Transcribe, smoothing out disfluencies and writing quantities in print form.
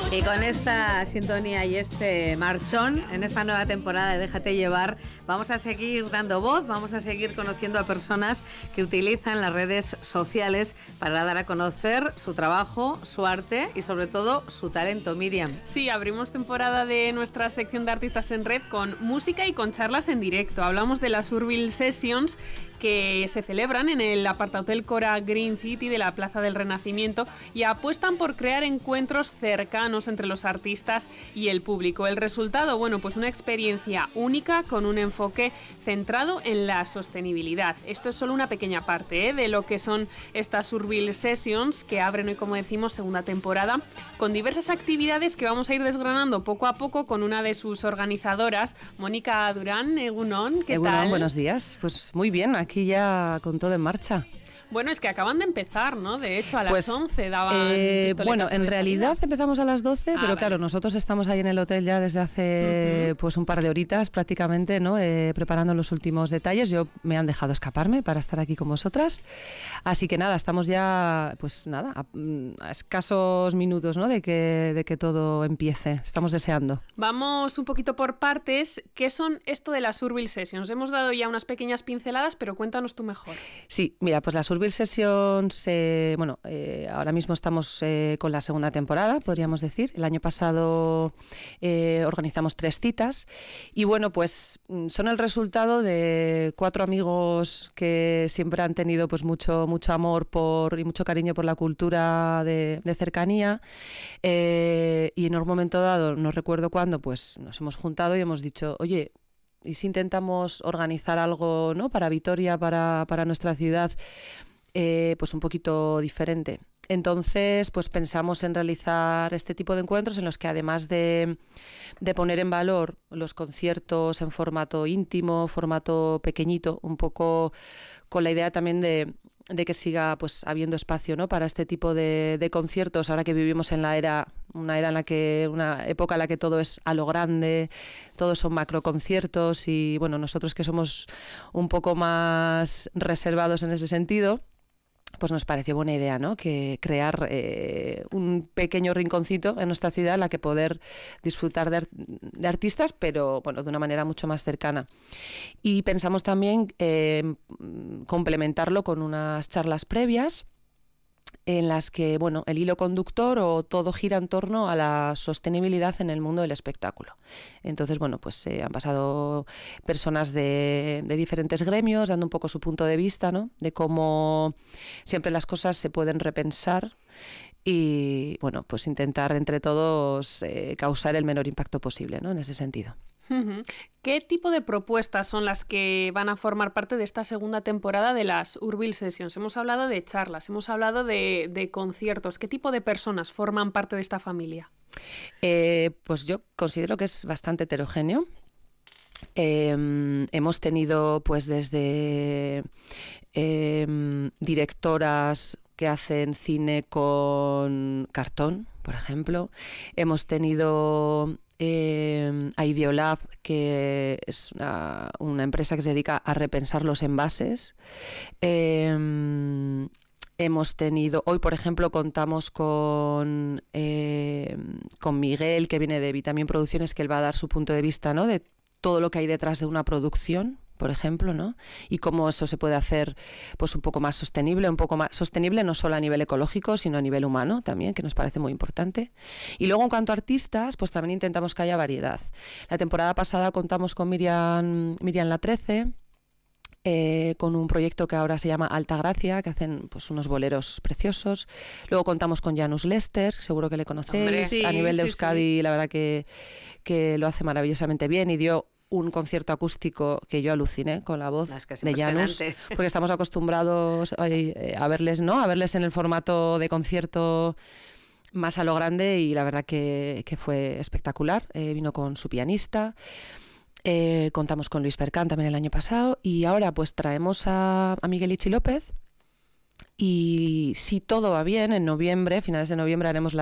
Y con esta sintonía y este marchón, en esta nueva temporada de Déjate Llevar, vamos a seguir dando voz, vamos a seguir conociendo a personas que utilizan las redes sociales para dar a conocer su trabajo, su arte y sobre todo su talento. Miriam. Sí, abrimos temporada de nuestra sección de artistas en red con música y con charlas en directo. Hablamos de las Urbil Sessions que se celebran en el apartahotel Cora Green City de la Plaza del Renacimiento y apuestan por crear encuentros cercanos entre los artistas y el público. El resultado, bueno, pues una experiencia única con un enfoque centrado en la sostenibilidad. Esto es solo una pequeña parte de lo que son estas Urbil Sessions que abren hoy, como decimos, segunda temporada con diversas actividades que vamos a ir desgranando poco a poco con una de sus organizadoras, Mónica Durán. Egunon, ¿qué tal? Buenos días. Pues muy bien, aquí ya con todo en marcha. Bueno, es que acaban de empezar, ¿no? De hecho, a las 11 daban... bueno, en realidad empezamos a las 12, pero vale. Claro, nosotros estamos ahí en el hotel ya desde hace pues un par de horitas prácticamente, ¿no? Preparando los últimos detalles. Yo me han dejado escaparme para estar aquí con vosotras. Así que nada, estamos ya, pues nada, a escasos minutos, ¿no? De que todo empiece. Estamos deseando. Vamos un poquito por partes. ¿Qué son esto de las Urbil Sessions? Hemos dado ya unas pequeñas pinceladas, pero cuéntanos tú mejor. Sí, mira, pues las Urbil Sessions, ahora mismo estamos con la segunda temporada, podríamos decir. El año pasado organizamos 3 citas y bueno, pues son el resultado de 4 amigos que siempre han tenido pues mucho amor y mucho cariño por la cultura de cercanía y en un momento dado, no recuerdo cuándo, pues nos hemos juntado y hemos dicho, oye, ¿y si intentamos organizar algo, ¿no? Para Vitoria, para nuestra ciudad, pues un poquito diferente? Entonces, pues pensamos en realizar este tipo de encuentros en los que además de poner en valor los conciertos en formato íntimo, formato pequeñito, un poco con la idea también de que siga pues habiendo espacio, ¿no? Para este tipo de conciertos, ahora que vivimos en una era una época en la que todo es a lo grande, todos son macroconciertos y bueno, nosotros que somos un poco más reservados en ese sentido, pues nos pareció buena idea, ¿no? Que crear un pequeño rinconcito en nuestra ciudad en la que poder disfrutar de artistas, pero bueno, de una manera mucho más cercana. Y pensamos también complementarlo con unas charlas previas en las que, bueno, el hilo conductor o todo gira en torno a la sostenibilidad en el mundo del espectáculo. Entonces, bueno, pues han pasado personas de diferentes gremios dando un poco su punto de vista, ¿no? De cómo siempre las cosas se pueden repensar y, bueno, pues intentar entre todos causar el menor impacto posible, ¿no? En ese sentido. ¿Qué tipo de propuestas son las que van a formar parte de esta segunda temporada de las Urbil Sessions? Hemos hablado de charlas, hemos hablado de conciertos. ¿Qué tipo de personas forman parte de esta familia? Pues yo considero que es bastante heterogéneo. Hemos tenido pues desde directoras que hacen cine con cartón, por ejemplo. Hemos tenido a Ideolab, que es una empresa que se dedica a repensar los envases. Hemos tenido, hoy por ejemplo contamos con Miguel, que viene de Vitamin Producciones, que él va a dar su punto de vista, ¿no? De todo lo que hay detrás de una producción, por ejemplo, ¿no? Y cómo eso se puede hacer pues un poco más sostenible no solo a nivel ecológico, sino a nivel humano también, que nos parece muy importante. Y luego en cuanto a artistas, pues también intentamos que haya variedad. La temporada pasada contamos con Miriam La 13, con un proyecto que ahora se llama Alta Gracia, que hacen pues unos boleros preciosos. Luego contamos con Janus Lester, seguro que le conocéis. Hombre, sí, a nivel de sí, Euskadi, sí. La verdad que lo hace maravillosamente bien y dio un concierto acústico que yo aluciné con la voz de Janus, porque estamos acostumbrados a verles, ¿no? A verles en el formato de concierto más a lo grande y la verdad que fue espectacular. Vino con su pianista. Contamos con Luis Percán también el año pasado y ahora pues traemos a Miguel Ichi López y si todo va bien, en noviembre, finales de noviembre haremos